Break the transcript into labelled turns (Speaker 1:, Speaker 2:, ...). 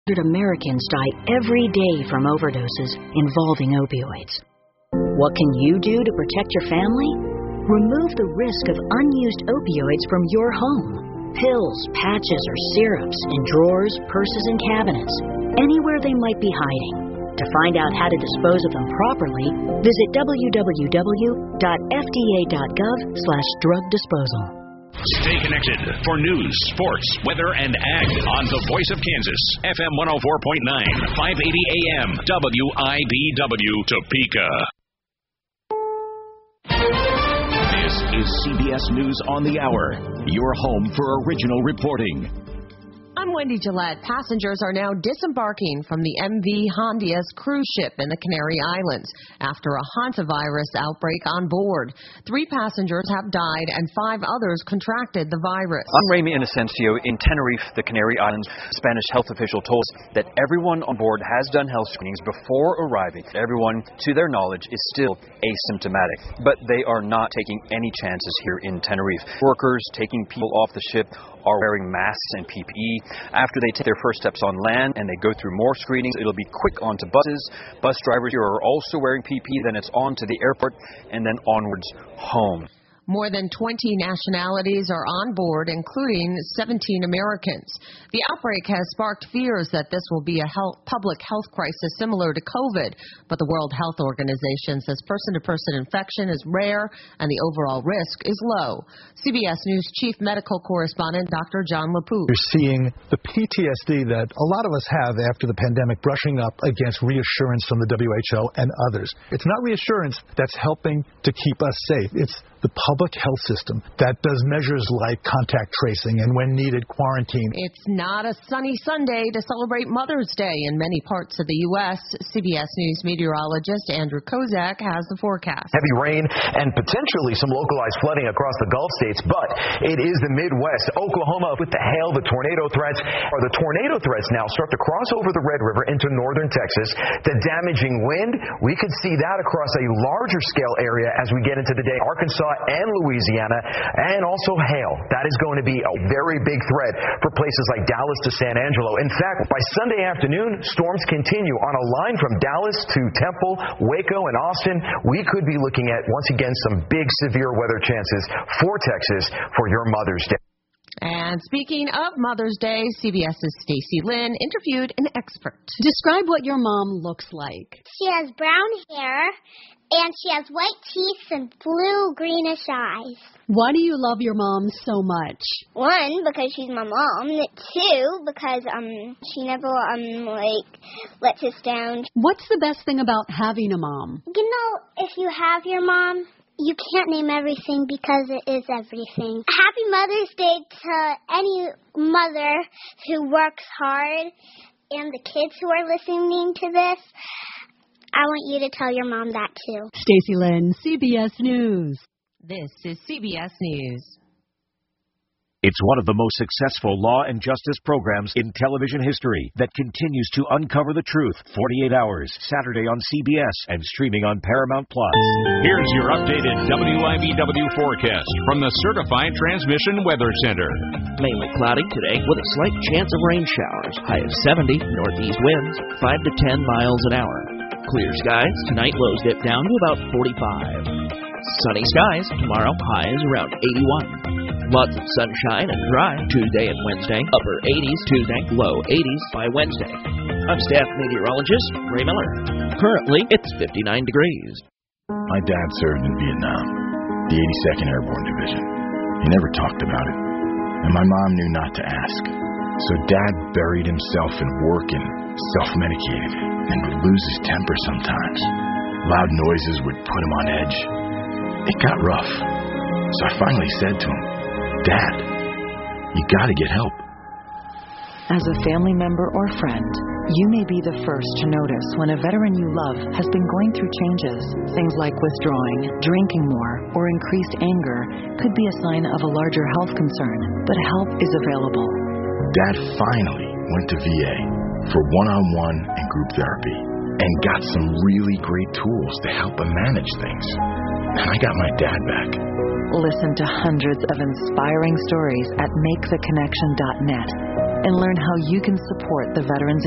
Speaker 1: Americans die every day from overdoses involving opioids. What can you do to protect your family? Remove the risk of unused opioids from your home. Pills, patches, or syrups in drawers, purses, and cabinets, anywhere they might be hiding. To find out how to dispose of them properly, visit www.fda.gov/drug disposal.
Speaker 2: Stay connected for news, sports, weather, and ag on the Voice of Kansas, FM 104.9, 580 AM, WIBW, Topeka. This is CBS News on the Hour, your home for original reporting.
Speaker 3: I'm Wendy Gillette. Passengers are now disembarking from the MV Hondias cruise ship in the Canary Islands after a hantavirus outbreak on board. 3 passengers have died and 5 others contracted the virus.
Speaker 4: I'm Remy Inocencio in Tenerife, the Canary Islands. Spanish health official told us that everyone on board has done health screenings before arriving. Everyone, to their knowledge, is still asymptomatic, but they are not taking any chances here in Tenerife. Workers taking people off the ship are wearing masks and PPE. After they take their first steps on land and they go through more screenings, it'll be quick onto buses. Bus drivers here are also wearing PPE, then it's on to the airport and then onwards home.
Speaker 3: More than 20 nationalities are on board, including 17 Americans. The outbreak has sparked fears that this will be a public health crisis similar to COVID, but the World Health Organization says person-to-person infection is rare and the overall risk is low. CBS News Chief Medical Correspondent Dr. John LaPouse.
Speaker 5: You're seeing the PTSD that a lot of us have after the pandemic brushing up against reassurance from the WHO and others. It's not reassurance that's helping to keep us safe. It's the public health system that does measures like contact tracing and, when needed, quarantine.
Speaker 3: It's not a sunny Sunday to celebrate Mother's Day in many parts of the U.S. CBS News meteorologist Andrew Kozak has the forecast.
Speaker 6: Heavy rain and potentially some localized flooding across the Gulf states, but it is the Midwest. Oklahoma with the hail, the tornado threats. The tornado threats now start to cross over the Red River into northern Texas. The damaging wind, we could see that across a larger scale area as we get into the day. Arkansas and Louisiana, and also hail. That is going to be a very big threat for places like Dallas to San Angelo. In fact, by Sunday afternoon, storms continue on a line from Dallas to Temple, Waco, and Austin. We could be looking at, once again, some big severe weather chances for Texas for your Mother's Day.
Speaker 3: And speaking of Mother's Day, CBS's Stacey Lynn interviewed an expert.
Speaker 7: Describe what your mom looks like.
Speaker 8: She has brown hair, and she has white teeth and blue-greenish eyes.
Speaker 7: Why do you love your mom so much?
Speaker 8: 1, because she's my mom. 2, because she never lets us down.
Speaker 7: What's the best thing about having a mom?
Speaker 8: You know, if you have your mom, you can't name everything because it is everything. Happy Mother's Day to any mother who works hard and the kids who are listening to this. I want you to tell your mom that too.
Speaker 7: Stacey Lynn, CBS News.
Speaker 3: This is CBS News.
Speaker 2: It's one of the most successful law and justice programs in television history that continues to uncover the truth 48 hours, Saturday on CBS and streaming on Paramount+. Here's your updated WIBW forecast from the Certified Transmission Weather Center.
Speaker 9: Mainly cloudy today with a slight chance of rain showers. High of 70, northeast winds 5 to 10 miles an hour. Clear skies, tonight lows dip down to about 45. Sunny skies, tomorrow highs around 81. Lots of sunshine and dry Tuesday and Wednesday. Upper 80s Tuesday, low 80s by Wednesday. I'm staff meteorologist Ray Miller. Currently, it's 59 degrees.
Speaker 10: My dad served in Vietnam, the 82nd Airborne Division. He never talked about it, and my mom knew not to ask. So Dad buried himself in work and self-medicated, and would lose his temper sometimes. Loud noises would put him on edge. It got rough, so I finally said to him, Dad, you gotta get help.
Speaker 11: As a family member or friend, you may be the first to notice when a veteran you love has been going through changes. Things like withdrawing, drinking more, or increased anger could be a sign of a larger health concern, but help is available.
Speaker 10: Dad finally went to VA for one-on-one and group therapy and got some really great tools to help him manage things. And I got my dad back.
Speaker 11: Listen to hundreds of inspiring stories at MakeTheConnection.net and learn how you can support the veterans